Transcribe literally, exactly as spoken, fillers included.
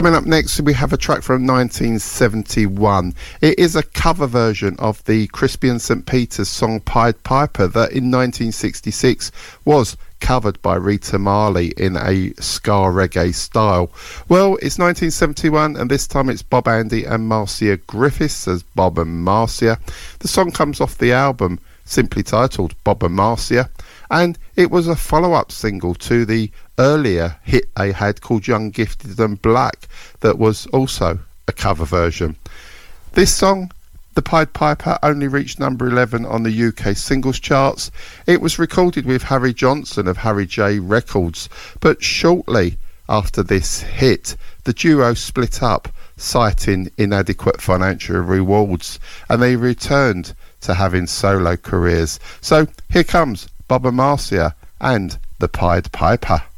Coming up next, we have a track from nineteen seventy-one. It is a cover version of the Crispy and Saint Peter's song Pied Piper that in nineteen sixty-six was covered by Rita Marley in a ska reggae style. Well, it's nineteen seventy-one, and this time it's Bob Andy and Marcia Griffiths as Bob and Marcia. The song comes off the album simply titled Bob and Marcia, and it was a follow-up single to the earlier hit they had called Young, Gifted and Black that was also a cover version. This song, The Pied Piper, only reached number eleven on the U K singles charts. It was recorded with Harry Johnson of Harry J Records, but shortly after this hit, the duo split up, citing inadequate financial rewards, and they returned to having solo careers. So here comes Bob and Marcia and The Pied Piper.